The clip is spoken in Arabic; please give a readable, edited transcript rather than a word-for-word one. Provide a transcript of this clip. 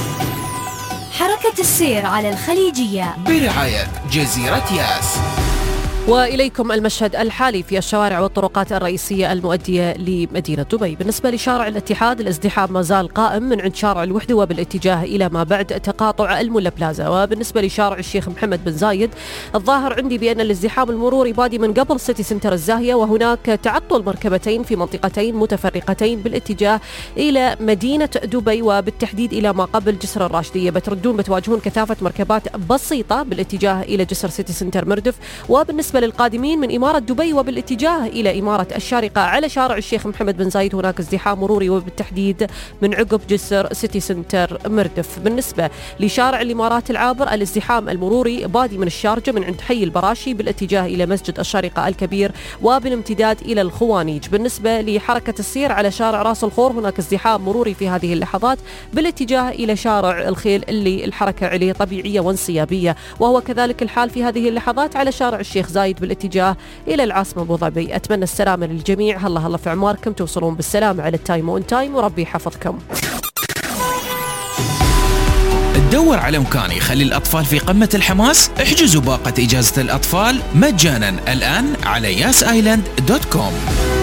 حركة السير على الخليجية برعاية جزيرة ياس. وإليكم المشهد الحالي في الشوارع والطرقات الرئيسية المؤدية لمدينة دبي. بالنسبة لشارع الاتحاد الازدحام ما زال قائم من عند شارع الوحدة وبالاتجاه إلى ما بعد تقاطع الملا بلازا. وبالنسبة لشارع الشيخ محمد بن زايد الظاهر عندي بأن الازدحام المروري بادي من قبل سيتي سنتر الزاهية، وهناك تعطل مركبتين في منطقتين متفرقتين بالاتجاه إلى مدينة دبي وبالتحديد إلى ما قبل جسر الراشدية. بتواجهون كثافة مركبات بسيطة بالاتجاه إلى جسر سيتي سنتر مردف. وبالنسبة للقادمين من إمارة دبي وبالاتجاه إلى إمارة الشارقة على شارع الشيخ محمد بن زايد هناك ازدحام مروري وبالتحديد من عقب جسر سيتي سنتر مردف. بالنسبة لشارع الإمارات العابر الازدحام المروري بادي من الشارجة من عند حي البراشي بالاتجاه إلى مسجد الشارقة الكبير وبالامتداد إلى الخوانيج. بالنسبة لحركة السير على شارع راس الخور هناك ازدحام مروري في هذه اللحظات بالاتجاه إلى شارع الخيل اللي الحركة عليه طبيعية وانسيابية، وهو كذلك الحال في هذه اللحظات على شارع الشيخ زايد بالاتجاه إلى العاصمة أبو ظبي. أتمنى السلامة للجميع، هلا في عماركم، توصلون بالسلامة على التايم وان تايم، وربي يحفظكم. تدور على مكان يخلي الأطفال في قمة الحماس؟ احجزوا باقة إجازة الأطفال مجانا الآن على yasisland.com.